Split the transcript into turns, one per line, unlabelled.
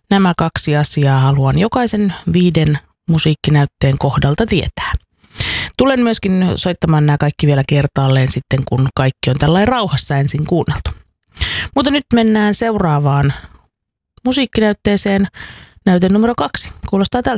Nämä 2 asiaa haluan jokaisen 5 musiikkinäytteen kohdalta tietää. Tulen myöskin soittamaan nämä kaikki vielä kertaalleen sitten, kun kaikki on tällainen rauhassa ensin kuunneltu. Mutta nyt mennään seuraavaan musiikkinäytteeseen. Näyte numero 2. Kuulostaa tältä.